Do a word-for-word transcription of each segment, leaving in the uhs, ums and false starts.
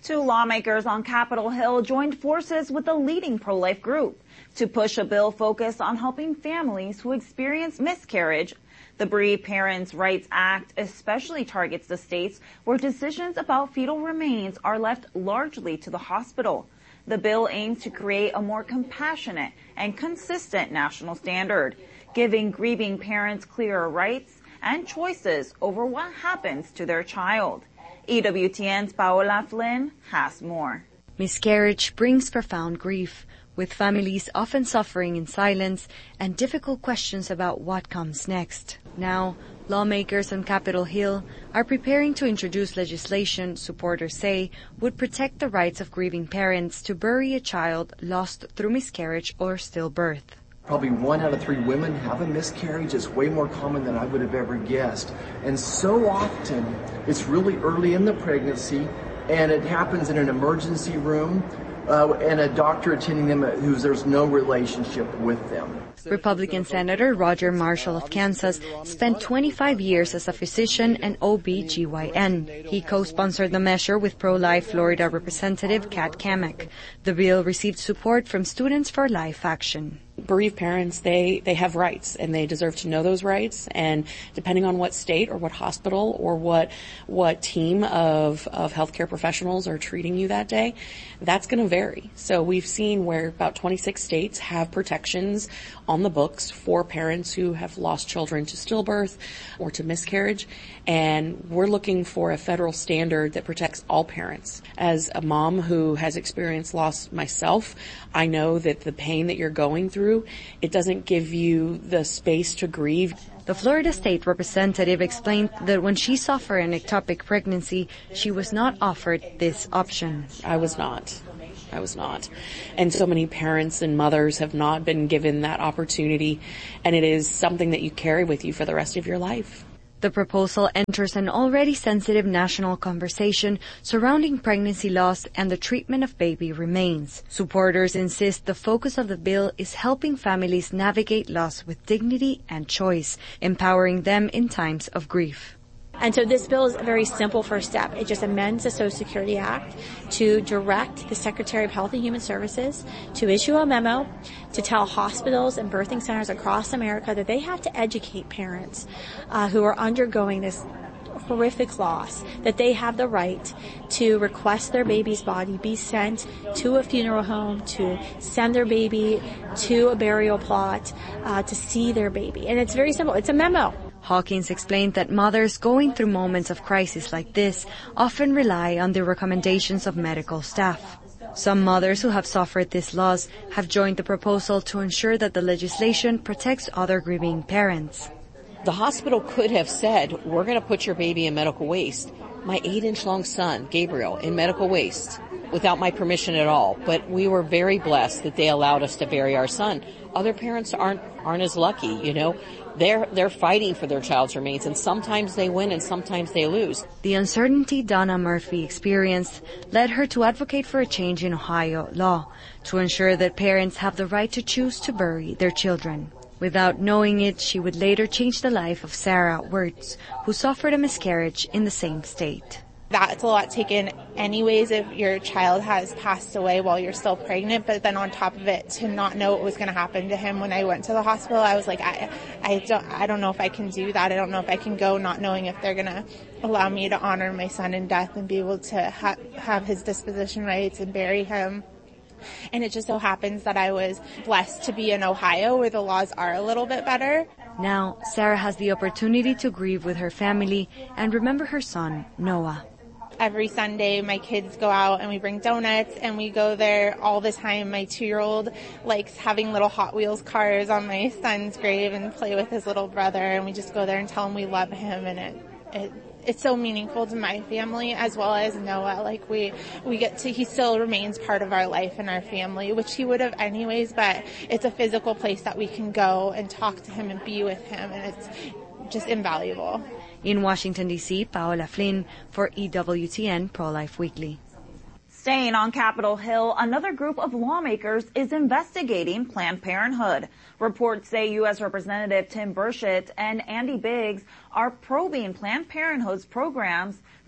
Two lawmakers on Capitol Hill joined forces with a leading pro-life group to push a bill focused on helping families who experience miscarriage. The Bereaved Parents' Rights Act especially targets the states where decisions about fetal remains are left largely to the hospital. The bill aims to create a more compassionate and consistent national standard, giving grieving parents clearer rights and choices over what happens to their child. E W T N's Paola Flynn has more. Miscarriage brings profound grief, with families often suffering in silence and difficult questions about what comes next. Now, lawmakers on Capitol Hill are preparing to introduce legislation supporters say would protect the rights of grieving parents to bury a child lost through miscarriage or stillbirth. Probably one out of three women have a miscarriage. It's way more common than I would have ever guessed. And so often, it's really early in the pregnancy, and it happens in an emergency room, uh, and a doctor attending them who there's no relationship with them. Republican Senator Roger Marshall of Kansas spent twenty-five years as a physician and O B G Y N. He co-sponsored the measure with pro-life Florida Representative Kat Kamek. The bill received support from Students for Life Action. Bereaved parents, they, they have rights, and they deserve to know those rights. And depending on what state or what hospital or what what team of, of healthcare professionals are treating you that day, that's going to vary. So we've seen where about twenty-six states have protections on the books for parents who have lost children to stillbirth or to miscarriage. And we're looking for a federal standard that protects all parents. As a mom who has experienced loss myself, I know that the pain that you're going through, it doesn't give you the space to grieve. The Florida State Representative explained that when she suffered an ectopic pregnancy, she was not offered this option. I was not. I was not. And so many parents and mothers have not been given that opportunity, and it is something that you carry with you for the rest of your life. The proposal enters an already sensitive national conversation surrounding pregnancy loss and the treatment of baby remains. Supporters insist the focus of the bill is helping families navigate loss with dignity and choice, empowering them in times of grief. And so this bill is a very simple first step. It just amends the Social Security Act to direct the Secretary of Health and Human Services to issue a memo to tell hospitals and birthing centers across America that they have to educate parents uh, who are undergoing this horrific loss, that they have the right to request their baby's body be sent to a funeral home, to send their baby to a burial plot, uh, to see their baby. And it's very simple. It's a memo. Hawkins explained that mothers going through moments of crisis like this often rely on the recommendations of medical staff. Some mothers who have suffered this loss have joined the proposal to ensure that the legislation protects other grieving parents. The hospital could have said, we're going to put your baby in medical waste. My eight-inch-long son, Gabriel, in medical waste without my permission at all. But we were very blessed that they allowed us to bury our son. Other parents aren't aren't as lucky, you know. They're they're fighting for their child's remains, and sometimes they win and sometimes they lose. The uncertainty Donna Murphy experienced led her to advocate for a change in Ohio law to ensure that parents have the right to choose to bury their children. Without knowing it, she would later change the life of Sarah Wirtz, who suffered a miscarriage in the same state. That's a lot taken anyways if your child has passed away while you're still pregnant, but then on top of it, to not know what was going to happen to him when I went to the hospital, I was like, I, I don't, I don't know if I can do that. I don't know if I can go not knowing if they're going to allow me to honor my son in death and be able to ha- have his disposition rights and bury him. And it just so happens that I was blessed to be in Ohio where the laws are a little bit better. Now, Sarah has the opportunity to grieve with her family and remember her son, Noah. Every Sunday, my kids go out and we bring donuts and we go there all the time. My two-year-old likes having little Hot Wheels cars on my son's grave and play with his little brother. And we just go there and tell him we love him. And it, it it's so meaningful to my family as well as Noah. Like we, we get to, he still remains part of our life and our family, which he would have anyways, but it's a physical place that we can go and talk to him and be with him. And it's just invaluable. In Washington, D C, Paola Flynn for E W T N Pro-Life Weekly. Staying on Capitol Hill, another group of lawmakers is investigating Planned Parenthood. Reports say U S Representative Tim Burchett and Andy Biggs are probing Planned Parenthood's programs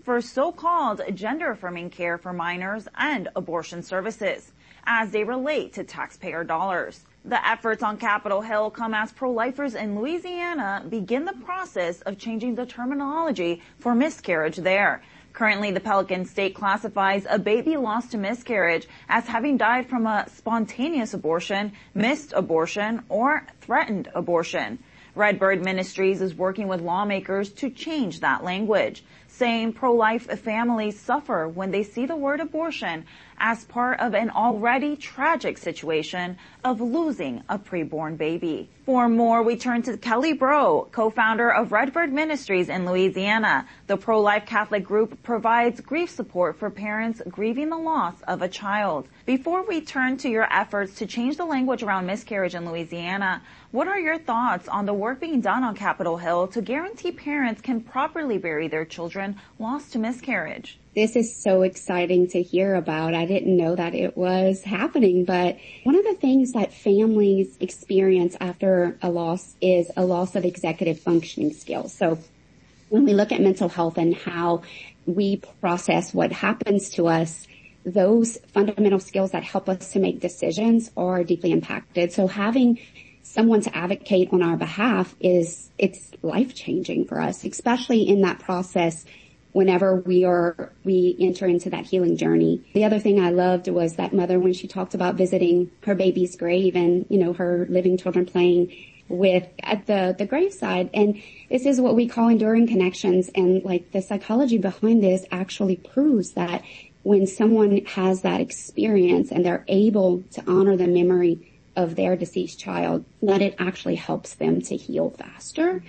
for so-called gender-affirming care for minors and abortion services as they relate to taxpayer dollars. The efforts on Capitol Hill come as pro-lifers in Louisiana begin the process of changing the terminology for miscarriage there. Currently, the Pelican State classifies a baby lost to miscarriage as having died from a spontaneous abortion, missed abortion, or threatened abortion. Redbird Ministries is working with lawmakers to change that language, saying pro-life families suffer when they see the word abortion as part of an already tragic situation of losing a preborn baby. For more, we turn to Kelly Bro, co-founder of Redbird Ministries in Louisiana. The pro-life Catholic group provides grief support for parents grieving the loss of a child. Before we turn to your efforts to change the language around miscarriage in Louisiana, what are your thoughts on the work being done on Capitol Hill to guarantee parents can properly bury their children lost to miscarriage? This is so exciting to hear about. I didn't know that it was happening, but one of the things that families experience after a loss is a loss of executive functioning skills. So when we look at mental health and how we process what happens to us, those fundamental skills that help us to make decisions are deeply impacted. So having someone to advocate on our behalf is, it's life-changing for us, especially in that process whenever we are, we enter into that healing journey. The other thing I loved was that mother when she talked about visiting her baby's grave and, you know, her living children playing with at the, the graveside. And this is what we call enduring connections. And like the psychology behind this actually proves that when someone has that experience and they're able to honor the memory of their deceased child, that it actually helps them to heal faster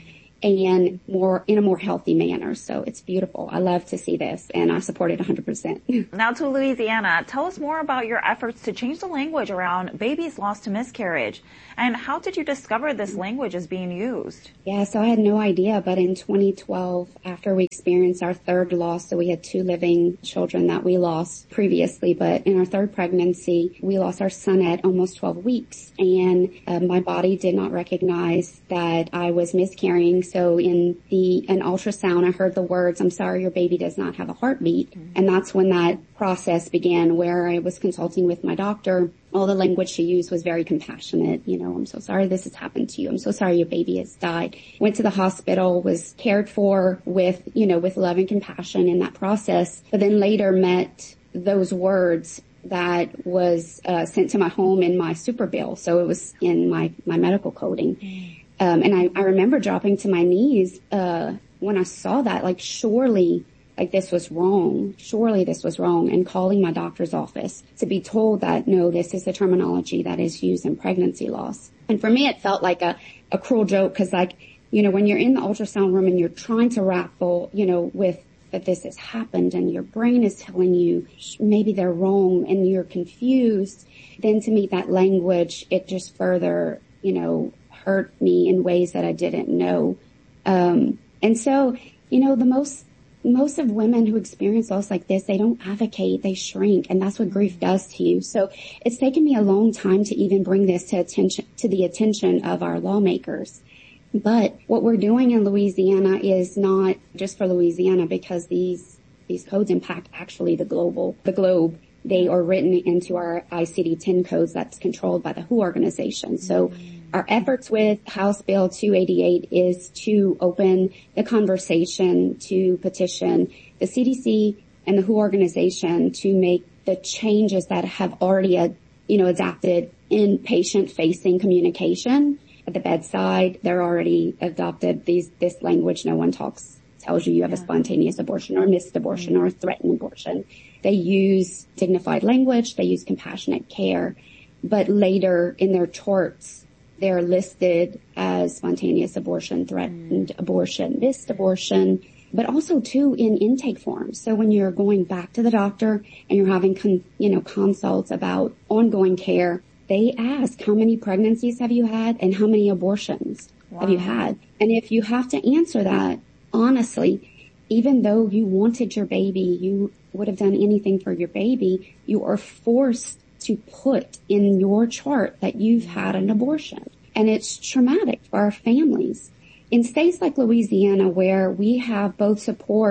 and more in a more healthy manner. So it's beautiful. I love to see this, and I support it one hundred percent. Now to Louisiana. Tell us more about your efforts to change the language around babies lost to miscarriage. And how did you discover this language is being used? Yeah, so I had no idea, but in twenty twelve, after we experienced our third loss, so we had two living children that we lost previously, but in our third pregnancy, we lost our son at almost twelve weeks. And uh, my body did not recognize that I was miscarrying. So in the an ultrasound, I heard the words, "I'm sorry, your baby does not have a heartbeat." Mm-hmm. And that's when that process began, where I was consulting with my doctor. All the language she used was very compassionate. You know, "I'm so sorry this has happened to you. I'm so sorry your baby has died." Went to the hospital, was cared for with, you know, with love and compassion in that process, but then later met those words that was uh, sent to my home in my super bill. So it was in my, my medical coding. Mm. Um, and I, I remember dropping to my knees, uh, when I saw that, like, surely, like, this was wrong. Surely this was wrong. And calling my doctor's office to be told that, no, this is the terminology that is used in pregnancy loss. And for me, it felt like a, a cruel joke, because, like, you know, when you're in the ultrasound room and you're trying to grapple, you know, with that this has happened and your brain is telling you maybe they're wrong and you're confused, then to meet that language, it just further, you know, hurt me in ways that I didn't know. Um, and so, you know, the most, most of women who experience loss like this, they don't advocate, they shrink, and that's what grief does to you. So it's taken me a long time to even bring this to attention, to the attention of our lawmakers. But what we're doing in Louisiana is not just for Louisiana, because these, these codes impact actually the global, the globe. They are written into our I C D ten codes that's controlled by the W H O organization. So our efforts with House Bill two eighty-eight is to open the conversation, to petition the C D C and the W H O organization to make the changes that have already, uh, you know, adapted in patient-facing communication at the bedside. They're already adopted these this language. No one talks, tells you you have yeah. a spontaneous abortion or missed abortion mm-hmm. or a threatened abortion. They use dignified language. They use compassionate care. But later in their charts, they're listed as spontaneous abortion, threatened mm. abortion, missed abortion, but also too in intake forms. So when you're going back to the doctor and you're having, con- you know, consults about ongoing care, they ask, how many pregnancies have you had and how many abortions wow. have you had? And if you have to answer that honestly, even though you wanted your baby, you would have done anything for your baby, you are forced to put in your chart that you've had an abortion. And it's traumatic for our families. In states like Louisiana, where we have both support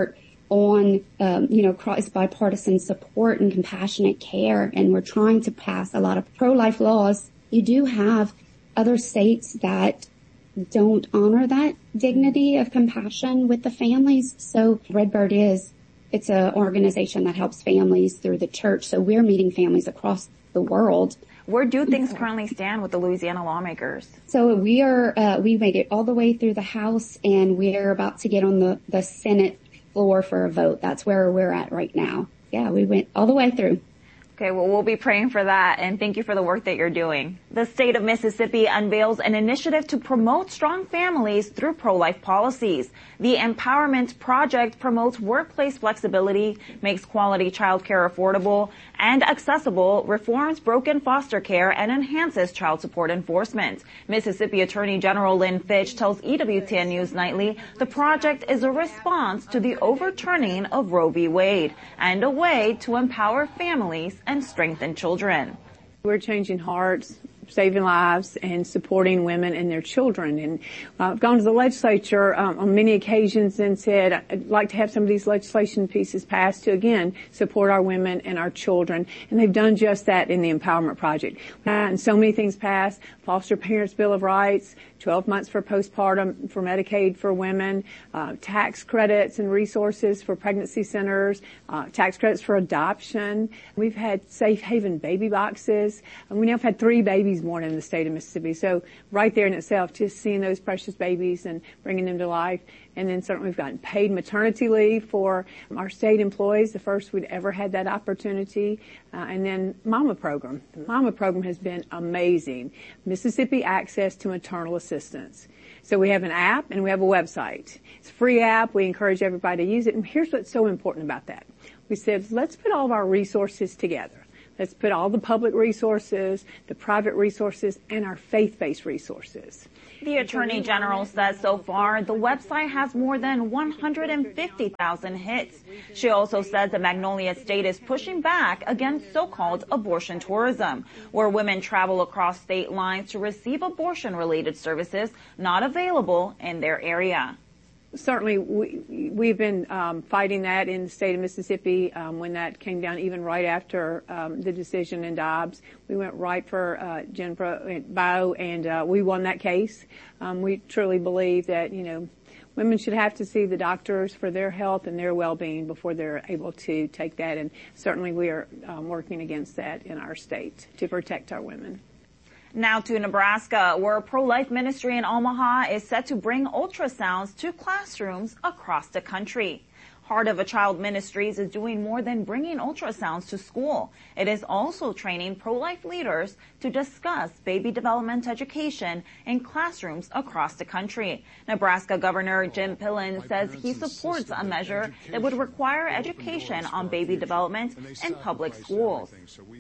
on, um, you know, cross bipartisan support and compassionate care, and we're trying to pass a lot of pro-life laws. You do have other states that don't honor that dignity of compassion with the families. So Redbird is, it's an organization that helps families through the church. So we're meeting families across the world. Where do things currently stand with the Louisiana lawmakers? So we are, uh, we made it all the way through the House, and we're about to get on the, the Senate floor for a vote. That's where we're at right now. Yeah, we went all the way through. Okay, well, we'll be praying for that, and thank you for the work that you're doing. The state of Mississippi unveils an initiative to promote strong families through pro-life policies. The Empowerment Project promotes workplace flexibility, makes quality child care affordable and accessible, reforms broken foster care, and enhances child support enforcement. Mississippi Attorney General Lynn Fitch tells E W T N News Nightly the project is a response to the overturning of Roe v. Wade and a way to empower families and strengthen children. We're changing hearts, saving lives, and supporting women and their children. And uh, I've gone to the legislature um, on many occasions and said I'd like to have some of these legislation pieces passed to, again, support our women and our children. And they've done just that in the Empowerment Project. Uh, and so many things passed: Foster Parents' Bill of Rights, twelve months for postpartum for Medicaid for women, uh, tax credits and resources for pregnancy centers, uh, tax credits for adoption. We've had safe haven baby boxes, and we now have had three babies born in the state of Mississippi. So right there in itself, just seeing those precious babies and bringing them to life. And then certainly we've gotten paid maternity leave for our state employees, the first we'd ever had that opportunity. Uh, and then Mama Program. The Mama Program has been amazing. Mississippi Access to Maternal Assistance. So we have an app and we have a website. It's a free app. We encourage everybody to use it. And here's what's so important about that. We said, let's put all of our resources together. Let's put all the public resources, the private resources, and our faith-based resources. The Attorney General says so far the website has more than one hundred fifty thousand hits. She also says the Magnolia State is pushing back against so-called abortion tourism, where women travel across state lines to receive abortion-related services not available in their area. Certainly, we, we've been um, fighting that in the state of Mississippi um, when that came down, even right after um, the decision in Dobbs. We went right for uh, Jennifer Bowe, and uh, we won that case. Um, we truly believe that, you know, women should have to see the doctors for their health and their well-being before they're able to take that, and certainly we are um, working against that in our state to protect our women. Now to Nebraska, where a pro-life ministry in Omaha is set to bring ultrasounds to classrooms across the country. Heart of a Child Ministries is doing more than bringing ultrasounds to school. It is also training pro-life leaders to discuss baby development education in classrooms across the country. Nebraska Governor Jim Pillen says he supports a measure that would require education on baby development in public schools.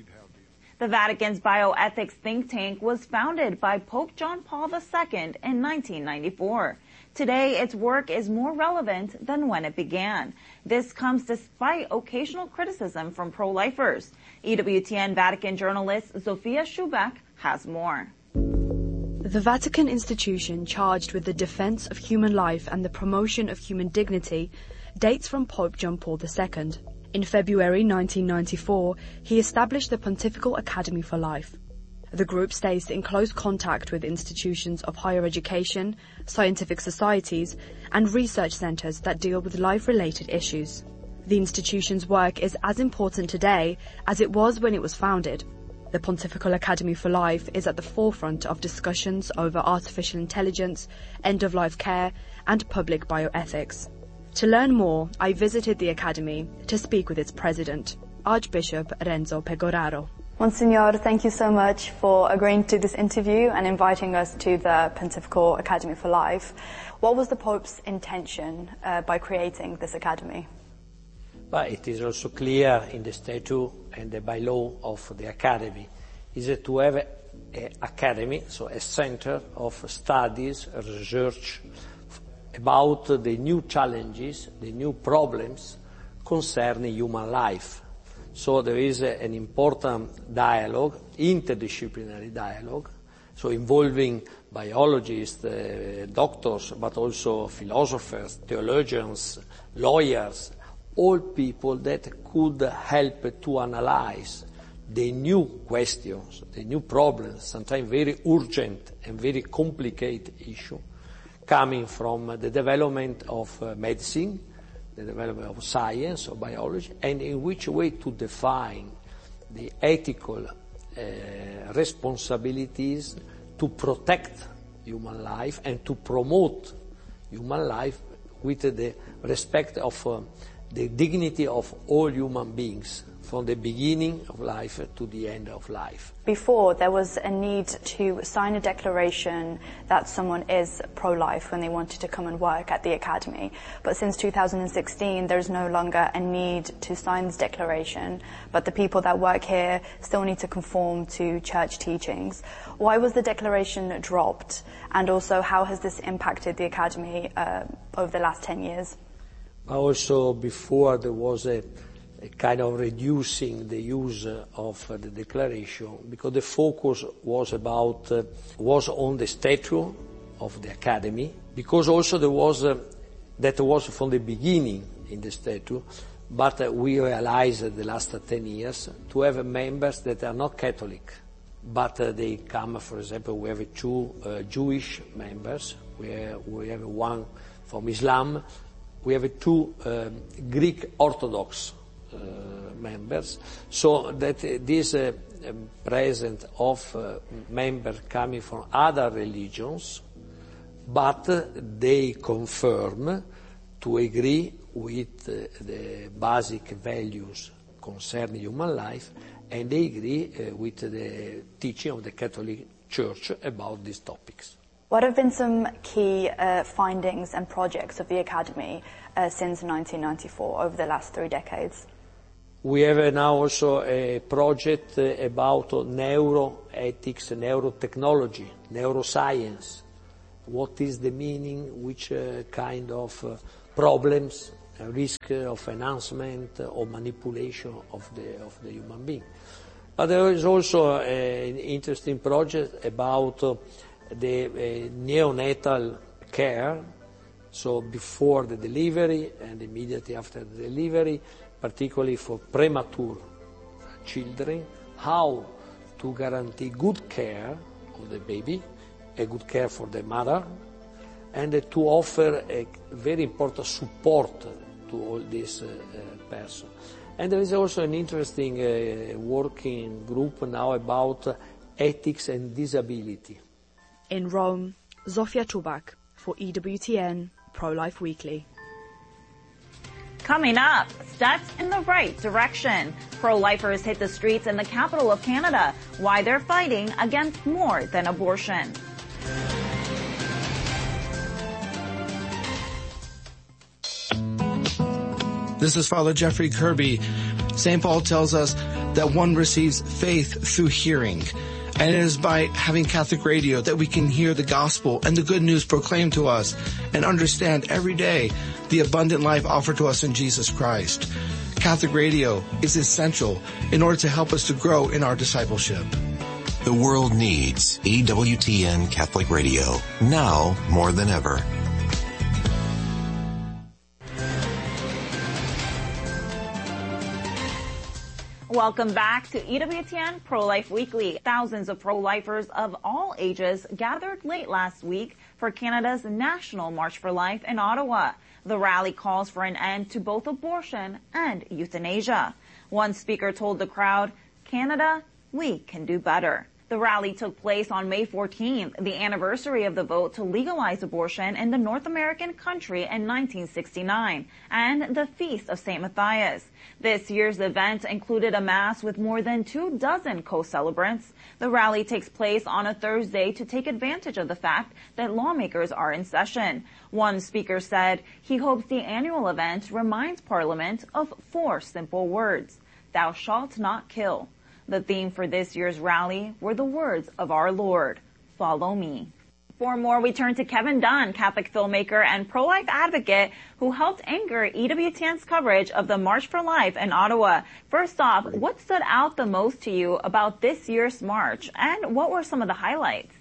The Vatican's bioethics think tank was founded by Pope John Paul the Second in nineteen ninety-four. Today, its work is more relevant than when it began. This comes despite occasional criticism from pro-lifers. E W T N Vatican journalist Zofia Schubeck has more. The Vatican institution charged with the defense of human life and the promotion of human dignity dates from Pope John Paul the Second. In February nineteen ninety-four, he established the Pontifical Academy for Life. The group stays in close contact with institutions of higher education, scientific societies, and research centers that deal with life-related issues. The institution's work is as important today as it was when it was founded. The Pontifical Academy for Life is at the forefront of discussions over artificial intelligence, end-of-life care, and public bioethics. To learn more, I visited the Academy to speak with its president, Archbishop Renzo Pegoraro. Monsignor, thank you so much for agreeing to this interview and inviting us to the Pontifical Academy for Life. What was the Pope's intention uh, by creating this academy? But it is also clear in the statute and the bylaw of the academy is to have an academy, so a center of studies, research about the new challenges, the new problems concerning human life. So there is a, an important dialogue, interdisciplinary dialogue, so involving biologists, uh, doctors, but also philosophers, theologians, lawyers, all people that could help to analyze the new questions, the new problems, sometimes very urgent and very complicated issue, coming from the development of uh, medicine, the development of science, of biology, and in which way to define the ethical uh, responsibilities to protect human life and to promote human life with the respect of uh, the dignity of all human beings, from the beginning of life to the end of life. Before, there was a need to sign a declaration that someone is pro-life when they wanted to come and work at the Academy. But since two thousand sixteen, there's no longer a need to sign this declaration, but the people that work here still need to conform to church teachings. Why was the declaration dropped? And also, how has this impacted the Academy uh, over the last ten years? Also, before there was a a kind of reducing the use of uh, the declaration, because the focus was about uh, was on the statute of the Academy, because also there was uh, that was from the beginning in the statute, but uh, we realized uh, the last uh, ten years to have uh, members that are not Catholic, but uh, they come, for example, we have two uh, Jewish members, we have, we have one from Islam, we have two uh, Greek Orthodox Uh, members, so that uh, this uh, um, presence of uh, members coming from other religions, but uh, they confirm to agree with uh, the basic values concerning human life, and they agree uh, with the teaching of the Catholic Church about these topics. What have been some key uh, findings and projects of the Academy uh, since nineteen ninety-four, over the last three decades? We have uh, now also a project uh, about uh, neuroethics, neurotechnology, neuroscience. What is the meaning, which uh, kind of uh, problems, uh, risk of enhancement uh, or manipulation of the, of the human being. But there is also uh, an interesting project about uh, the uh, neonatal care, so before the delivery and immediately after the delivery, particularly for premature children, how to guarantee good care of the baby, a good care for the mother, and uh, to offer a very important support to all these uh, uh, persons. And there is also an interesting uh, working group now about uh, ethics and disability. In Rome, Zofia Czubak for E W T N Pro-Life Weekly. Coming up, steps in the right direction. Pro-lifers hit the streets in the capital of Canada. Why they're fighting against more than abortion. This is Father Jeffrey Kirby. Saint Paul tells us that one receives faith through hearing. And it is by having Catholic radio that we can hear the gospel and the good news proclaimed to us and understand every day the abundant life offered to us in Jesus Christ. Catholic radio is essential in order to help us to grow in our discipleship. The world needs E W T N Catholic Radio, now more than ever. Welcome back to E W T N Pro-Life Weekly. Thousands of pro-lifers of all ages gathered late last week for Canada's National March for Life in Ottawa. The rally calls for an end to both abortion and euthanasia. One speaker told the crowd, "Canada, we can do better." The rally took place on May fourteenth, the anniversary of the vote to legalize abortion in the North American country in nineteen sixty-nine, and the Feast of Saint Matthias. This year's event included a mass with more than two dozen co-celebrants. The rally takes place on a Thursday to take advantage of the fact that lawmakers are in session. One speaker said he hopes the annual event reminds Parliament of four simple words: "Thou shalt not kill." The theme for this year's rally were the words of our Lord, "Follow me." For more, we turn to Kevin Dunn, Catholic filmmaker and pro-life advocate who helped anchor E W T N's coverage of the March for Life in Ottawa. First off, what stood out the most to you about this year's march, and what were some of the highlights?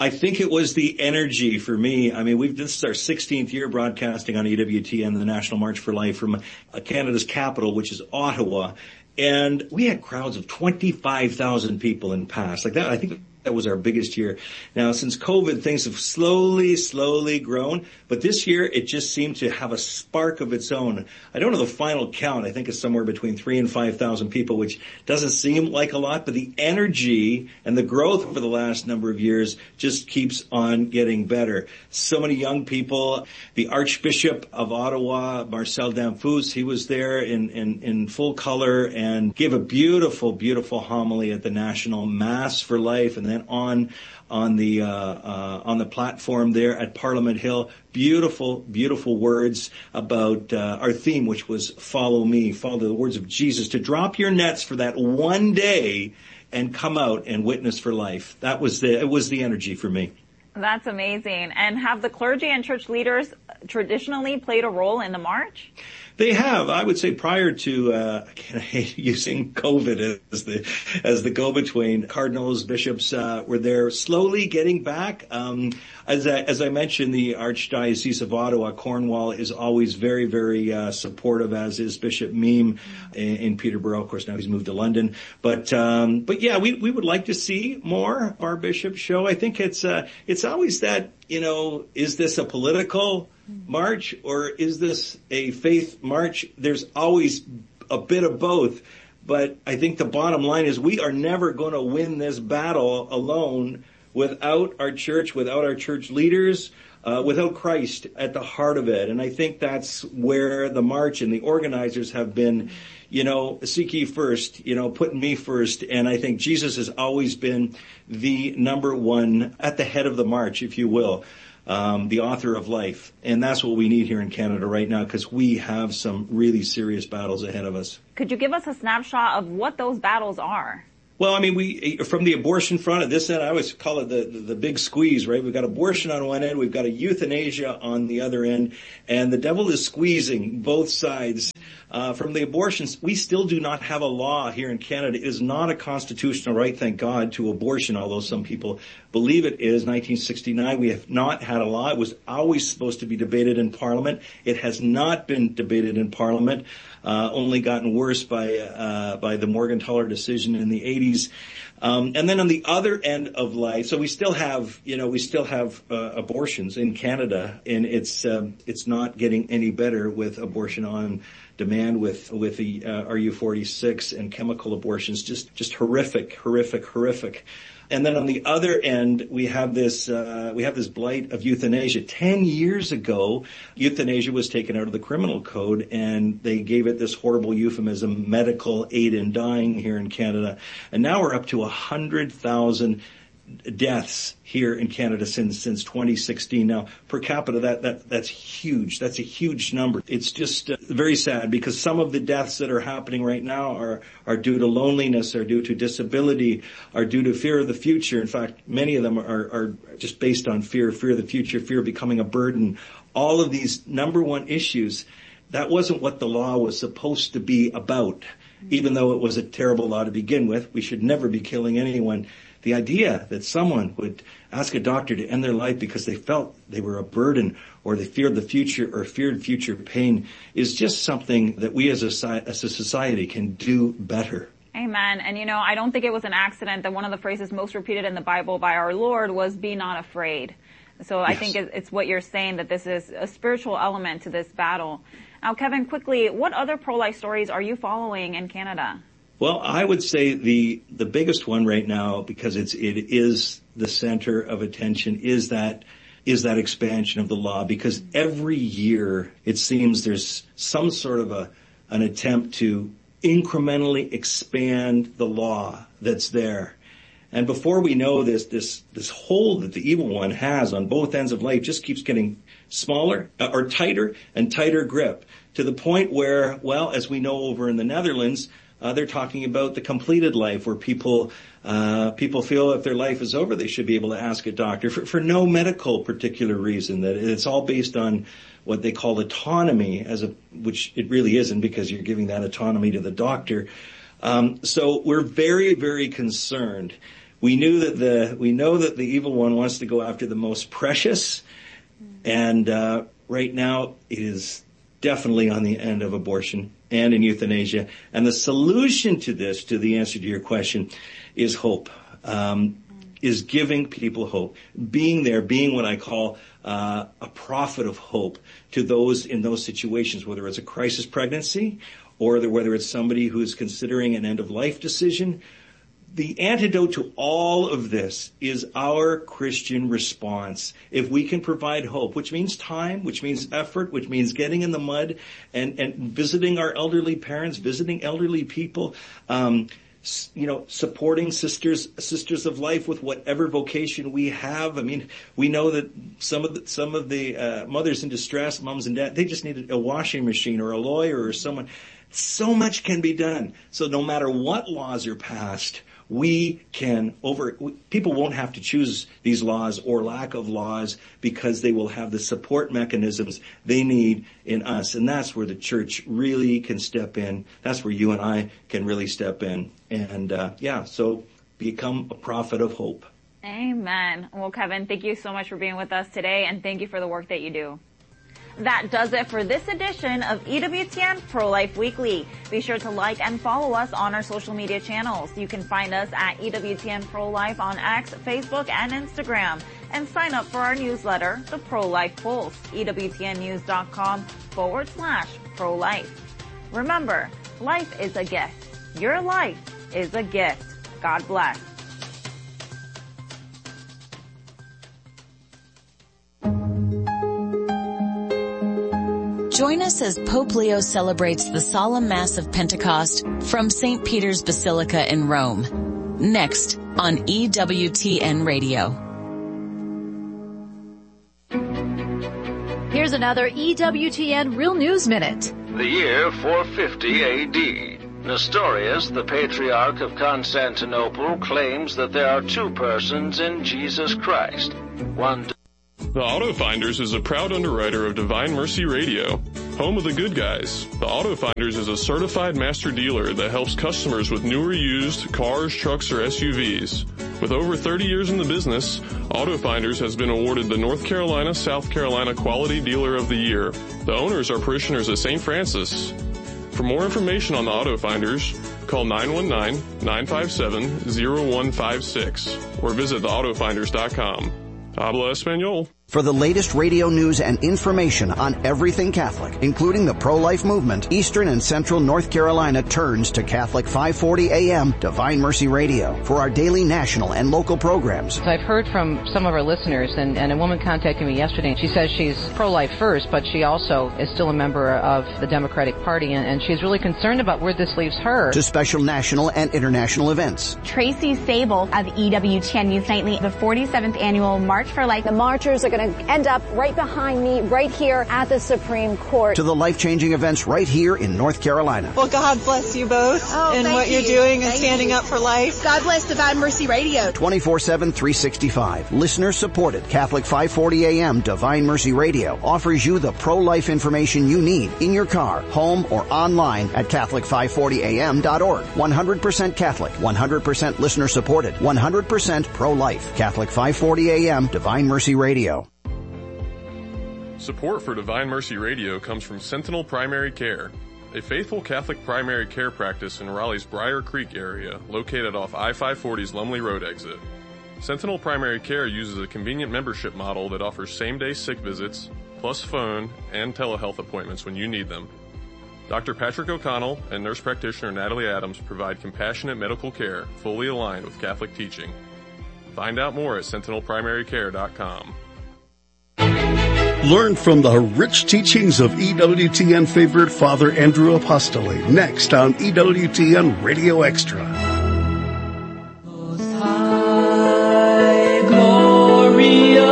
I think it was the energy for me. I mean, we've, this is our sixteenth year broadcasting on E W T N, the National March for Life, from Canada's capital, which is Ottawa. And we had crowds of twenty-five thousand people in past. Like that, I think that was our biggest year. Now, since COVID, things have slowly, slowly grown. But this year, it just seemed to have a spark of its own. I don't know the final count. I think it's somewhere between three and five thousand people, which doesn't seem like a lot. But the energy and the growth over the last number of years just keeps on getting better. So many young people. The Archbishop of Ottawa, Marcel Damphousse, he was there in, in, in full color and gave a beautiful, beautiful homily at the National Mass for Life, and then on on the uh, uh on the platform there at Parliament Hill. Beautiful, beautiful words about uh, our theme, which was follow me, follow the words of Jesus, to drop your nets for that one day and come out and witness for life. That was the it was the energy for me. That's amazing. And have the clergy and church leaders traditionally played a role in the march? They have. I would say prior to, uh, I hate using COVID as the, as the go-between, cardinals, bishops, uh, were there slowly getting back. Um, as I, as I mentioned, the Archdiocese of Ottawa, Cornwall, is always very, very, uh, supportive, as is Bishop Meem in, in Peterborough. Of course, now he's moved to London. But, um, but yeah, we, we would like to see more of our bishop show. I think it's, uh, it's always that, you know, is this a political march or is this a faith march? There's always a bit of both. But I think the bottom line is we are never going to win this battle alone without our church, without our church leaders, uh, without Christ at the heart of it. And I think that's where the march and the organizers have been, you know, seek ye first, you know, putting me first. And I think Jesus has always been the number one at the head of the march, if you will. Um, the author of life. And that's what we need here in Canada right now, because we have some really serious battles ahead of us. Could you give us a snapshot of what those battles are? Well, I mean, we, from the abortion front at this end, I always call it the, the, the big squeeze, right? We've got abortion on one end, we've got a euthanasia on the other end, and the devil is squeezing both sides. Uh, from the abortions, we still do not have a law here in Canada. It is not a constitutional right, thank God, to abortion, although some people believe it is. nineteen sixty-nine, we have not had a law. It was always supposed to be debated in Parliament. It has not been debated in Parliament, uh, only gotten worse by, uh, by the Morgentaler decision in the eighties. Um, and then on the other end of life, so we still have, you know, we still have uh, abortions in Canada, and it's um, it's not getting any better with abortion on demand, with with the uh, R U forty-six and chemical abortions, just just horrific, horrific, horrific. And then on the other end, we have this uh, we have this blight of euthanasia. Ten years ago, euthanasia was taken out of the criminal code, and they gave it this horrible euphemism, medical aid in dying, here in Canada. And now we're up to a hundred thousand deaths here in Canada since since twenty sixteen. Now, per capita, that that that's huge. That's a huge number. It's just uh, very sad, because some of the deaths that are happening right now are are due to loneliness, are due to disability, are due to fear of the future. In fact, many of them are are just based on fear, fear of the future, fear of becoming a burden. All of these number one issues, that wasn't what the law was supposed to be about. Even though it was a terrible law to begin with, we should never be killing anyone. The idea that someone would ask a doctor to end their life because they felt they were a burden, or they feared the future, or feared future pain, is just something that we as a, as a society can do better. Amen. And you know, I don't think it was an accident that one of the phrases most repeated in the Bible by our Lord was, be not afraid. So I yes. think it's what you're saying, that this is a spiritual element to this battle. Now, Kevin, quickly, what other pro-life stories are you following in Canada? Well, I would say the the biggest one right now, because it's it is the center of attention, is that is that expansion of the law. Because every year it seems there's some sort of a an attempt to incrementally expand the law that's there. And before we know this, this this hold that the evil one has on both ends of life just keeps getting smaller, uh, or tighter and tighter grip, to the point where, well, as we know over in the Netherlands, Uh, they're talking about the completed life, where people uh, people feel if their life is over, they should be able to ask a doctor for, for no medical particular reason. That it's all based on what they call autonomy, as a which it really isn't, because you're giving that autonomy to the doctor. Um, so we're very, very concerned we knew that the, we know that the evil one wants to go after the most precious. And, uh, right now it is definitely on the end of abortion and in euthanasia. And the solution to this, to the answer to your question, is hope. Um, is giving people hope, being there, being what I call uh, a prophet of hope to those in those situations, whether it's a crisis pregnancy or the, whether it's somebody who is considering an end-of-life decision. The antidote to all of this is our Christian response. If we can provide hope, which means time, which means effort, which means getting in the mud and, and visiting our elderly parents, visiting elderly people, um, you know, supporting sisters, sisters of life with whatever vocation we have. I mean, we know that some of the, some of the, uh, mothers in distress, moms and dads, they just need a washing machine or a lawyer or someone. So much can be done. So no matter what laws are passed, we can over, we, people won't have to choose these laws or lack of laws because they will have the support mechanisms they need in us. And that's where the church really can step in. That's where you and I can really step in. And, uh, yeah, so become a prophet of hope. Amen. Well, Kevin, thank you so much for being with us today, and thank you for the work that you do. That does it for this edition of E W T N Pro-Life Weekly. Be sure to like and follow us on our social media channels. You can find us at E W T N Pro-Life on X, Facebook, and Instagram. And sign up for our newsletter, The Pro-Life Pulse, E W T N news dot com forward slash pro-life. Remember, life is a gift. Your life is a gift. God bless. Join us as Pope Leo celebrates the solemn Mass of Pentecost from Saint Peter's Basilica in Rome. Next on E W T N Radio. Here's another E W T N Real News Minute. The year four fifty A D. Nestorius, the Patriarch of Constantinople, claims that there are two persons in Jesus Christ. One The Auto Finders is a proud underwriter of Divine Mercy Radio, home of the good guys. The Auto Finders is a certified master dealer that helps customers with new or used cars, trucks, or S U Vs. With over thirty years in the business, Auto Finders has been awarded the North Carolina, South Carolina Quality Dealer of the Year. The owners are parishioners of Saint Francis. For more information on the Auto Finders, call nine one nine, nine five seven, zero one five six or visit the auto finders dot com. Habla Espanol. For the latest radio news and information on everything Catholic, including the pro-life movement, Eastern and Central North Carolina turns to Catholic five forty A M Divine Mercy Radio for our daily national and local programs. I've heard from some of our listeners, and, and a woman contacted me yesterday. She says she's pro-life first, but she also is still a member of the Democratic Party, and, and she's really concerned about where this leaves her. To special national and international events. Tracy Sable of E W T N News Nightly, the forty-seventh annual March for Life. The marchers are going to end up right behind me, right here at the Supreme Court. To the life-changing events right here in North Carolina. Well, God bless you both oh, and what you. you're doing and thank standing you. up for life. God bless Divine Mercy Radio. twenty-four seven, three sixty-five. Listener-supported Catholic five forty A M Divine Mercy Radio offers you the pro-life information you need in your car, home, or online at Catholic five forty A M dot org. one hundred percent Catholic, one hundred percent listener-supported, one hundred percent pro-life. Catholic five forty A M Divine Mercy Radio. Support for Divine Mercy Radio comes from Sentinel Primary Care, a faithful Catholic primary care practice in Raleigh's Briar Creek area, located off I five forty's Lumley Road exit. Sentinel Primary Care uses a convenient membership model that offers same-day sick visits, plus phone and telehealth appointments when you need them. Doctor Patrick O'Connell and nurse practitioner Natalie Adams provide compassionate medical care fully aligned with Catholic teaching. Find out more at sentinel primary care dot com. Learn from the rich teachings of E W T N favorite Father Andrew Apostoli next on E W T N Radio Extra. Most high, glorious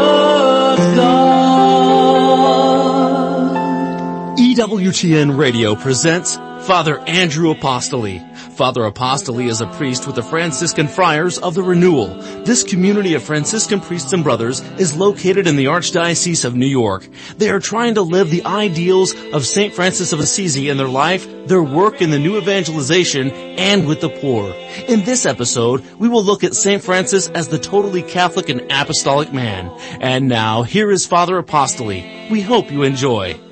God. E W T N Radio presents Father Andrew Apostoli. Father Apostoli is a priest with the Franciscan Friars of the Renewal. This community of Franciscan priests and brothers is located in the Archdiocese of New York. They are trying to live the ideals of Saint Francis of Assisi in their life, their work in the new evangelization, and with the poor. In this episode, we will look at Saint Francis as the totally Catholic and apostolic man. And now, here is Father Apostoli. We hope you enjoy.